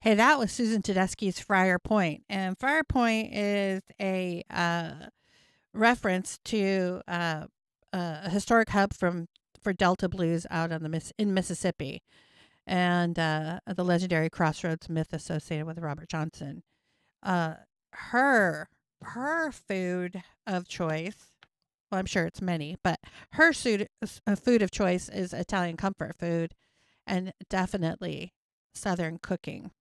Hey, that was Susan Tedeschi's Friar Point, and Friar Point is a reference to a historic hub for Delta blues out on in Mississippi, and the legendary crossroads myth associated with Robert Johnson. Uh, her her food of choice. Well, I'm sure it's many, but her food of choice is Italian comfort food, and definitely Southern cooking.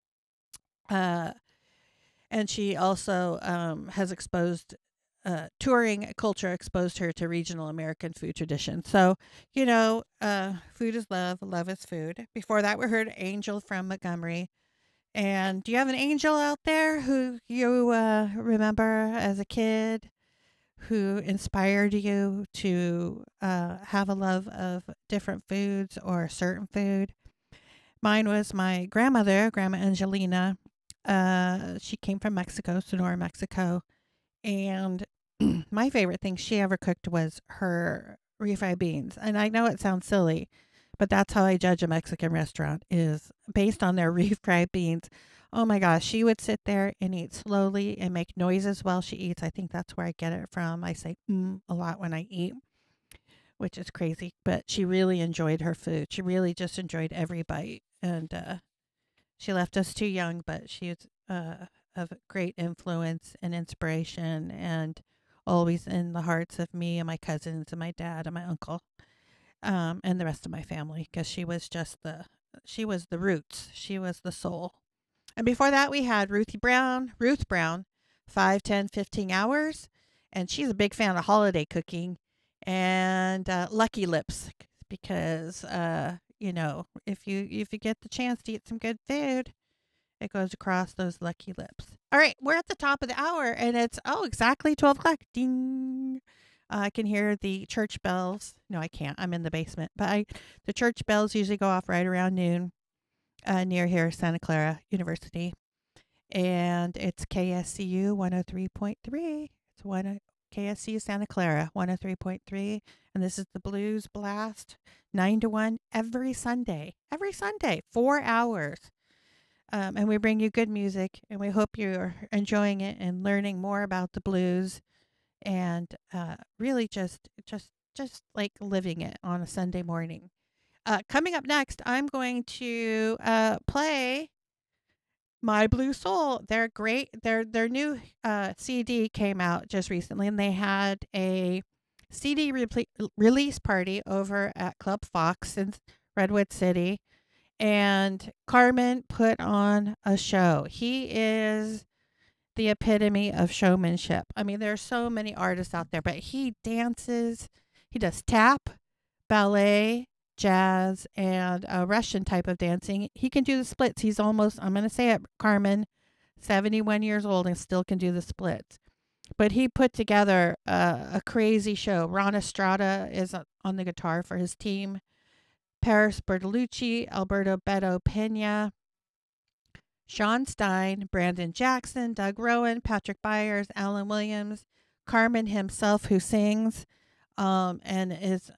Uh, and she also has exposed touring culture exposed her to regional American food traditions. So, food is love, love is food. Before that, we heard Angel from Montgomery. And do you have an angel out there who you remember as a kid who inspired you to have a love of different foods or a certain food? Mine was my grandmother, Grandma Angelina. She came from Mexico, Sonora, Mexico. And my favorite thing she ever cooked was her refried beans. And I know it sounds silly, but that's how I judge a Mexican restaurant is based on their refried beans. Oh my gosh, she would sit there and eat slowly and make noises while she eats. I think that's where I get it from. I say a lot when I eat, which is crazy, but she really enjoyed her food. She really just enjoyed every bite. And she left us too young, but she was of great influence and inspiration and always in the hearts of me and my cousins and my dad and my uncle, and the rest of my family because she was the roots. She was the soul. And before that, we had Ruth Brown, 5, 10, 15 hours. And she's a big fan of holiday cooking and Lucky Lips because, if you get the chance to eat some good food, it goes across those lucky lips. All right, we're at the top of the hour and it's, exactly 12 o'clock. Ding. I can hear the church bells. No, I can't. I'm in the basement. But the church bells usually go off right around noon near here, Santa Clara University. And it's KSCU 103.3. It's KSCU Santa Clara 103.3. And this is the Blues Blast 9 to 1 every Sunday. Every Sunday, 4 hours. And we bring you good music, and we hope you're enjoying it and learning more about the blues, and really just like living it on a Sunday morning. Coming up next, I'm going to play My Blue Soul. They're great. Their new CD came out just recently, and they had a CD release party over at Club Fox in Redwood City. And Carmen put on a show. He is the epitome of showmanship. I mean, there are so many artists out there, but he dances. He does tap, ballet, jazz, and a Russian type of dancing. He can do the splits. He's almost, I'm going to say it, Carmen, 71 years old and still can do the splits. But he put together a crazy show. Ron Estrada is on the guitar for his team. Paris Bertolucci, Alberto Beto Pena, Sean Stein, Brandon Jackson, Doug Rowan, Patrick Byers, Alan Williams, Carmen himself, who sings and is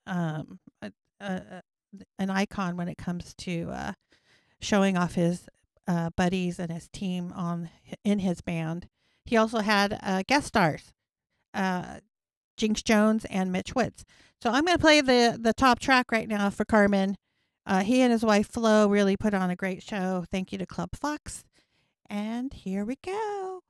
an icon when it comes to showing off his buddies and his team in his band. He also had guest stars, Jinx Jones and Mitch Woods. So I'm going to play the top track right now for Carmen. He and his wife Flo really put on a great show. Thank you to Club Fox. And here we go.